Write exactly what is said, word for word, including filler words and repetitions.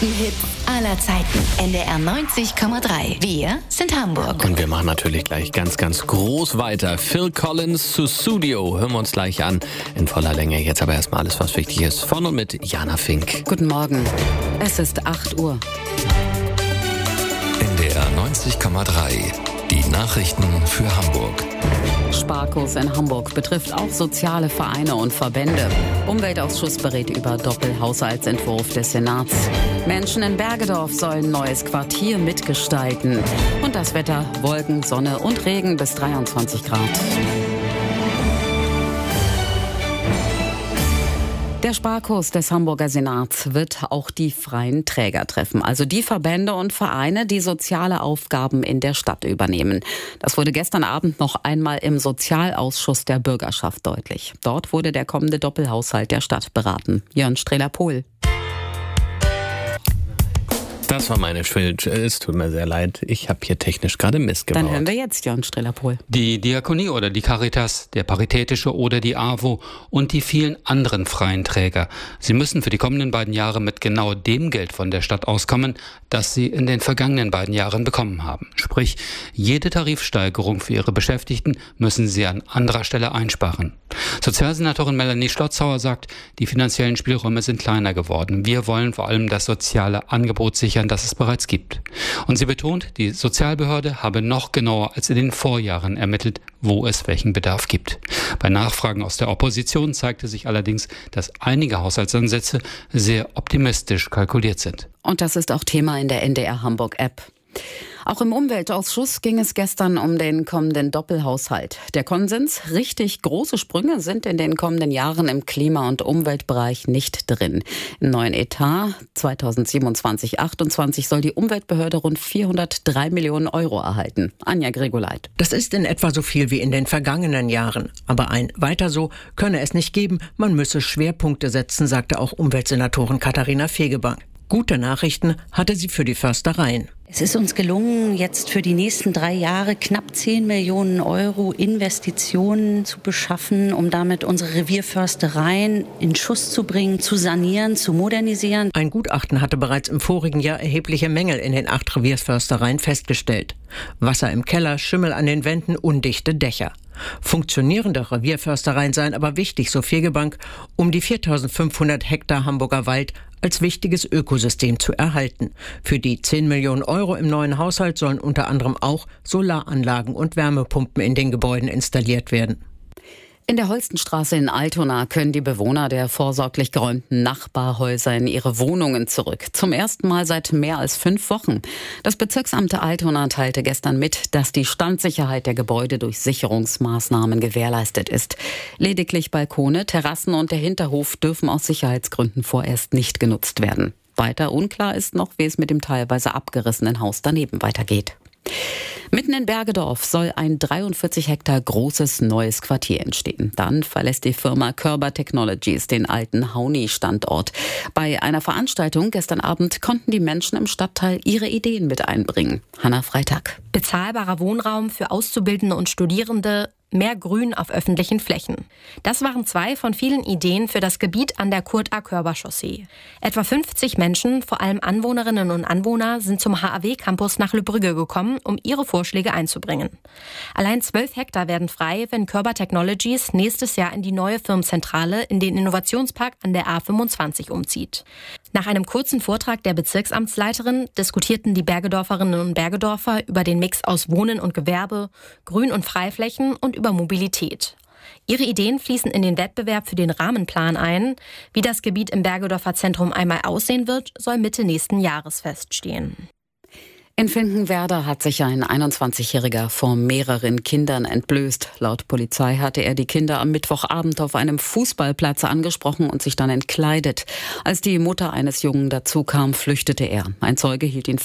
Hits aller Zeiten. N D R neunzig Komma drei. Wir sind Hamburg. Und wir machen natürlich gleich ganz, ganz groß weiter. Phil Collins zu Studio. Hören wir uns gleich an in voller Länge. Jetzt aber erstmal alles, was wichtig ist. Von und mit Jana Fink. Guten Morgen. Es ist acht Uhr. N D R neunzig Komma drei. Die Nachrichten für Hamburg. Sparkurs in Hamburg betrifft auch soziale Vereine und Verbände. Umweltausschuss berät über Doppelhaushaltsentwurf des Senats. Menschen in Bergedorf sollen neues Quartier mitgestalten. Und das Wetter: Wolken, Sonne und Regen bis dreiundzwanzig Grad. Der Sparkurs des Hamburger Senats wird auch die freien Träger treffen, also die Verbände und Vereine, die soziale Aufgaben in der Stadt übernehmen. Das wurde gestern Abend noch einmal im Sozialausschuss der Bürgerschaft deutlich. Dort wurde der kommende Doppelhaushalt der Stadt beraten. Jörn Strehler-Pohl. Das war meine Schuld. Es tut mir sehr leid. Ich habe hier technisch gerade Mist gebaut. Dann hören wir jetzt Jörn Strehler-Pohl. Die Diakonie oder die Caritas, der Paritätische oder die AWO und die vielen anderen freien Träger. Sie müssen für die kommenden beiden Jahre mit genau dem Geld von der Stadt auskommen, das sie in den vergangenen beiden Jahren bekommen haben. Sprich, jede Tarifsteigerung für ihre Beschäftigten müssen sie an anderer Stelle einsparen. Sozialsenatorin Melanie Schlotzhauer sagt, die finanziellen Spielräume sind kleiner geworden. Wir wollen vor allem das soziale Angebot sichern, das es bereits gibt. Und sie betont, die Sozialbehörde habe noch genauer als in den Vorjahren ermittelt, wo es welchen Bedarf gibt. Bei Nachfragen aus der Opposition zeigte sich allerdings, dass einige Haushaltsansätze sehr optimistisch kalkuliert sind. Und das ist auch Thema in der N D R Hamburg App. Auch im Umweltausschuss ging es gestern um den kommenden Doppelhaushalt. Der Konsens: richtig große Sprünge sind in den kommenden Jahren im Klima- und Umweltbereich nicht drin. Im neuen Etat zweitausendsiebenundzwanzig achtundzwanzig soll die Umweltbehörde rund vierhundertdrei Millionen Euro erhalten. Anja Gregoleit. Das ist in etwa so viel wie in den vergangenen Jahren. Aber ein weiter so könne es nicht geben. Man müsse Schwerpunkte setzen, sagte auch Umweltsenatorin Katharina Fegebank. Gute Nachrichten hatte sie für die Förstereien. Es ist uns gelungen, jetzt für die nächsten drei Jahre knapp zehn Millionen Euro Investitionen zu beschaffen, um damit unsere Revierförstereien in Schuss zu bringen, zu sanieren, zu modernisieren. Ein Gutachten hatte bereits im vorigen Jahr erhebliche Mängel in den acht Revierförstereien festgestellt. Wasser im Keller, Schimmel an den Wänden, undichte Dächer. Funktionierende Revierförstereien seien aber wichtig, so Fegebank, um die viertausendfünfhundert Hektar Hamburger Wald als wichtiges Ökosystem zu erhalten. Für die zehn Millionen Euro im neuen Haushalt sollen unter anderem auch Solaranlagen und Wärmepumpen in den Gebäuden installiert werden. In der Holstenstraße in Altona können die Bewohner der vorsorglich geräumten Nachbarhäuser in ihre Wohnungen zurück. Zum ersten Mal seit mehr als fünf Wochen. Das Bezirksamt Altona teilte gestern mit, dass die Standsicherheit der Gebäude durch Sicherungsmaßnahmen gewährleistet ist. Lediglich Balkone, Terrassen und der Hinterhof dürfen aus Sicherheitsgründen vorerst nicht genutzt werden. Weiter unklar ist noch, wie es mit dem teilweise abgerissenen Haus daneben weitergeht. Mitten in Bergedorf soll ein dreiundvierzig Hektar großes neues Quartier entstehen. Dann verlässt die Firma Körber Technologies den alten Hauni-Standort. Bei einer Veranstaltung gestern Abend konnten die Menschen im Stadtteil ihre Ideen mit einbringen. Hanna Freitag. Bezahlbarer Wohnraum für Auszubildende und Studierende, mehr Grün auf öffentlichen Flächen. Das waren zwei von vielen Ideen für das Gebiet an der Kurt-A-Körber-Chaussee. Etwa fünfzig Menschen, vor allem Anwohnerinnen und Anwohner, sind zum H A W-Campus nach Lübbrügge gekommen, um ihre Vorschläge einzubringen. Allein zwölf Hektar werden frei, wenn Körber Technologies nächstes Jahr in die neue Firmenzentrale in den Innovationspark an der A fünfundzwanzig umzieht. Nach einem kurzen Vortrag der Bezirksamtsleiterin diskutierten die Bergedorferinnen und Bergedorfer über den Mix aus Wohnen und Gewerbe, Grün- und Freiflächen und über Mobilität. Ihre Ideen fließen in den Wettbewerb für den Rahmenplan ein. Wie das Gebiet im Bergedorfer Zentrum einmal aussehen wird, soll Mitte nächsten Jahres feststehen. In Finkenwerder hat sich ein einundzwanzigjähriger vor mehreren Kindern entblößt. Laut Polizei hatte er die Kinder am Mittwochabend auf einem Fußballplatz angesprochen und sich dann entkleidet. Als die Mutter eines Jungen dazukam, flüchtete er. Ein Zeuge hielt ihn